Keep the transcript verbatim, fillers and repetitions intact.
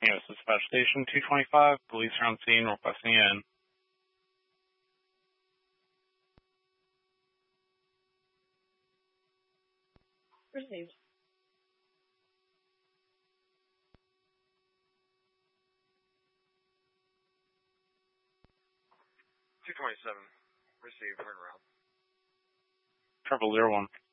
Saint Louis Dispatch Station two twenty-five. Police are on scene requesting in. Received. two twenty-seven. Received. Turn around. Triple zero one.